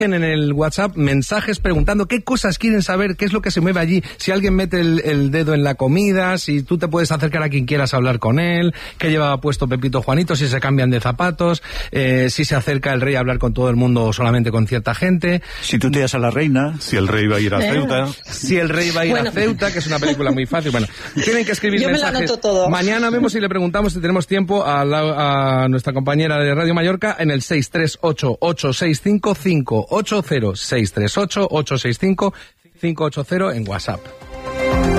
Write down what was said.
en el WhatsApp mensajes preguntando qué cosas quieren saber, qué es lo que se mueve allí, si alguien mete el dedo en la comida, si tú te puedes acercar a quien quieras hablar con él, qué lleva puesto Pepito Juanito, si se cambian de zapatos, si se acerca el rey a hablar con todo el mundo o solamente con cierta gente. Si tú te das a la reina. Si el rey va a ir a Ceuta. Si el rey va a ir a Ceuta, que es una película muy fácil. Bueno, tienen que escribir mensajes. Yo me lo anoto todo. Mañana vemos y le preguntamos si tenemos tiempo a nuestra compañera de Radio Mallorca en el 638-865-580. 638-865-580 en WhatsApp.